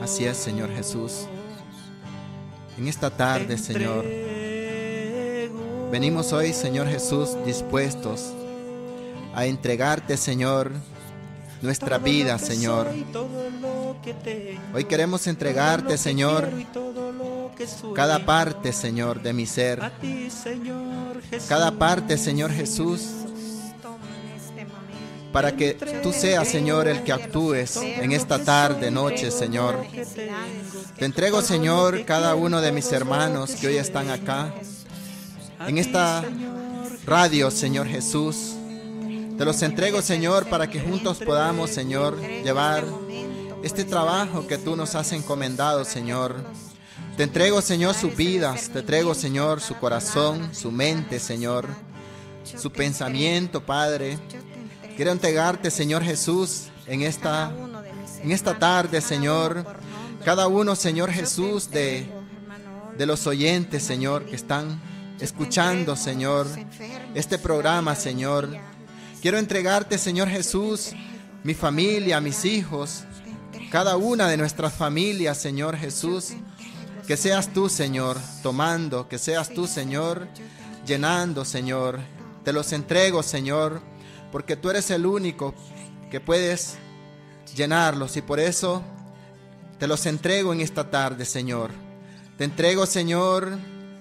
Así es, Señor Jesús. En esta tarde, Señor, venimos hoy, Señor Jesús, dispuestos a entregarte, Señor, nuestra vida, Señor. Hoy queremos entregarte, Señor, cada parte, Señor, de mi ser. Cada parte, Señor Jesús, para que tú seas, Señor, el que actúes en esta tarde, noche, Señor. Te entrego, Señor, cada uno de mis hermanos que hoy están acá, en esta radio, Señor Jesús. Te los entrego, Señor, para que juntos podamos, Señor, llevar este trabajo que tú nos has encomendado, Señor. Te entrego, Señor, sus vidas. Te entrego, Señor, su corazón, su mente, Señor, su pensamiento, Padre. Quiero entregarte, Señor Jesús, en esta tarde, Señor, cada uno, Señor Jesús, de los oyentes, Señor, que están escuchando, Señor, este programa, Señor. Quiero entregarte, Señor Jesús, mi familia, mis hijos, cada una de nuestras familias, Señor Jesús. Que seas tú, Señor, tomando, que seas tú, Señor, llenando, Señor. Te los entrego, Señor, porque tú eres el único que puedes llenarlos, y por eso te los entrego en esta tarde, Señor. Te entrego, Señor,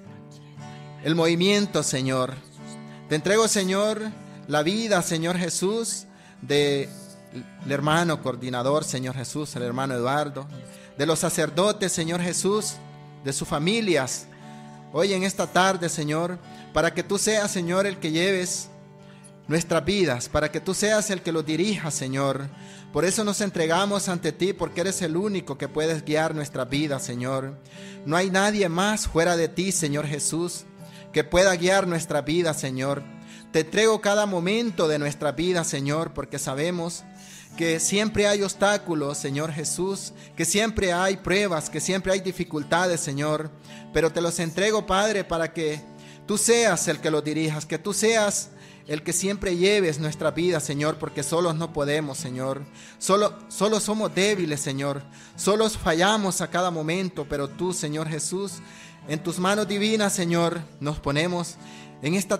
el movimiento, Señor. Te entrego, Señor, la vida, Señor Jesús, del hermano coordinador, Señor Jesús, el hermano Eduardo, de los sacerdotes, Señor Jesús, de sus familias, hoy en esta tarde, Señor, para que tú seas, Señor, el que lleves nuestras vidas, para que tú seas el que los dirijas, Señor. Por eso nos entregamos ante ti, porque eres el único que puedes guiar nuestra vida, Señor. No hay nadie más fuera de ti, Señor Jesús, que pueda guiar nuestra vida, Señor. Te entrego cada momento de nuestra vida, Señor, porque sabemos que siempre hay obstáculos, Señor Jesús, que siempre hay pruebas, que siempre hay dificultades, Señor. Pero te los entrego, Padre, para que tú seas el que los dirijas, que tú seas el que siempre lleves nuestra vida, Señor, porque solos no podemos, Señor. Solo somos débiles, Señor. Solos fallamos a cada momento, pero tú, Señor Jesús, en tus manos divinas, Señor, nos ponemos en esta